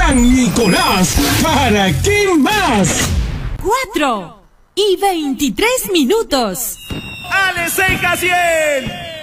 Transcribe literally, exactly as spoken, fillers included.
San Nicolás, ¿para qué más? Cuatro y veintitrés minutos. ¡Ale, seis a cien!